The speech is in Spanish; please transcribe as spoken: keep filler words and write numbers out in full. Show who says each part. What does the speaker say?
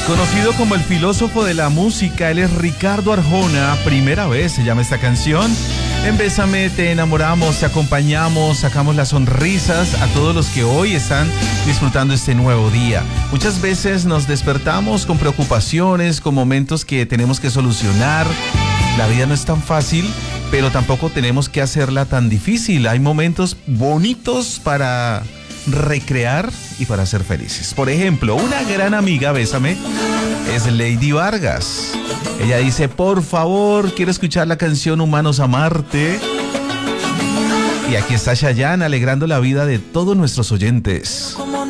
Speaker 1: Conocido como el filósofo de la música, él es Ricardo Arjona. Primera vez se llama esta canción. En Bésame te enamoramos, te acompañamos, sacamos las sonrisas a todos los que hoy están disfrutando este nuevo día. Muchas veces nos despertamos con preocupaciones, con momentos que tenemos que solucionar. La vida no es tan fácil, pero tampoco tenemos que hacerla tan difícil. Hay momentos bonitos para recrear y para ser felices. Por ejemplo, una gran amiga, Bésame, es Lady Vargas. Ella dice, por favor, quiero escuchar la canción Humanos a Marte. Y aquí está Chayanne alegrando la vida de todos nuestros oyentes.